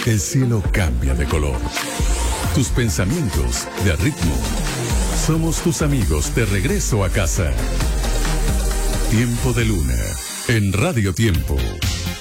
el cielo cambia de color. Tus pensamientos de ritmo. Somos tus amigos de regreso a casa. Tiempo de Luna en Radio Tiempo.